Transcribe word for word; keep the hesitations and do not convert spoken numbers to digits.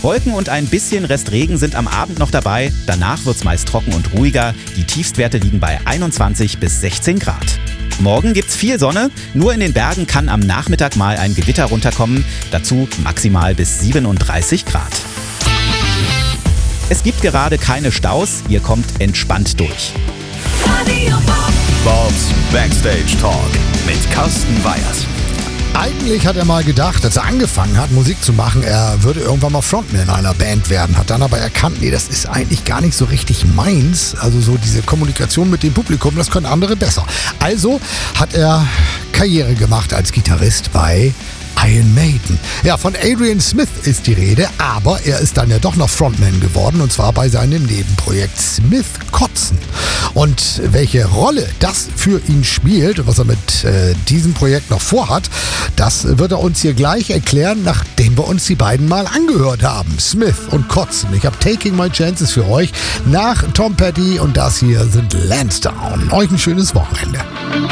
Wolken und ein bisschen Restregen sind am Abend noch dabei. Danach wird's meist trocken und ruhiger. Die Tiefstwerte liegen bei einundzwanzig bis sechzehn Grad. Morgen gibt's viel Sonne. Nur in den Bergen kann am Nachmittag mal ein Gewitter runterkommen. Dazu maximal bis siebenunddreißig Grad. Es gibt gerade keine Staus. Ihr kommt entspannt durch. Bobs Backstage Talk mit Carsten Weyers. Eigentlich hat er mal gedacht, als er angefangen hat, Musik zu machen, er würde irgendwann mal Frontman in einer Band werden. Hat dann aber erkannt, nee, das ist eigentlich gar nicht so richtig meins. Also so diese Kommunikation mit dem Publikum, das können andere besser. Also hat er Karriere gemacht als Gitarrist bei Iron Maiden. Ja, von Adrian Smith ist die Rede, aber er ist dann ja doch noch Frontman geworden, und zwar bei seinem Nebenprojekt Smith Kotzen. Und welche Rolle das für ihn spielt und was er mit äh, diesem Projekt noch vorhat, das wird er uns hier gleich erklären, nachdem wir uns die beiden mal angehört haben. Smith und Kotzen. Ich habe Taking My Chances für euch nach Tom Petty, und das hier sind Lansdowne. Euch ein schönes Wochenende.